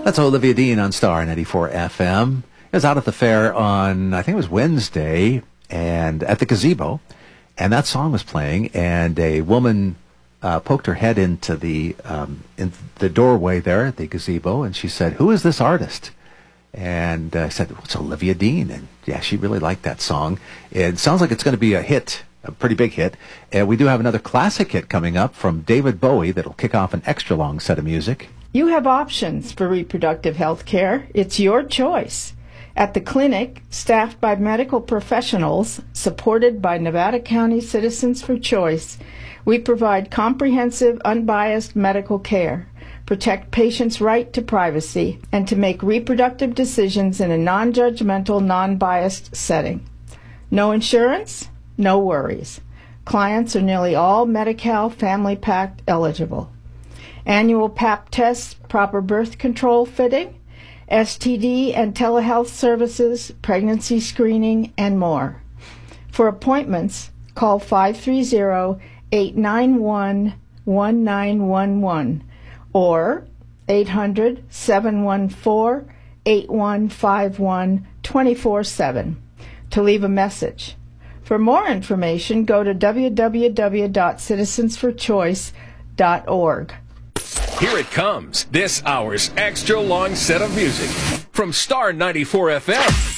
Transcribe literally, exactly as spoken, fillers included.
That's Olivia Dean on Star ninety-four F M. I was out at the fair on, I think it was Wednesday, and at the gazebo, and that song was playing, and a woman uh, poked her head into the um, in the doorway there at the gazebo, and she said, "Who is this artist?" And uh, I said, well, "It's Olivia Dean." And yeah, she really liked that song. It sounds like it's going to be a hit, a pretty big hit. And we do have another classic hit coming up from David Bowie that'll kick off an extra long set of music. You have options for reproductive health care. It's your choice. At the clinic, staffed by medical professionals, supported by Nevada County Citizens for Choice, we provide comprehensive, unbiased medical care, protect patients' right to privacy, and to make reproductive decisions in a non-judgmental, non-biased setting. No insurance? No worries. Clients are nearly all Medi-Cal Family Pact eligible. Annual Pap tests, proper birth control fitting, S T D and telehealth services, pregnancy screening, and more. For appointments, call five three zero, eight nine one, one nine one one or eight hundred, seven one four, eight one five one, two four seven to leave a message. For more information, go to w w w dot citizens for choice dot org. Here it comes, this hour's extra long set of music from Star ninety-four F M.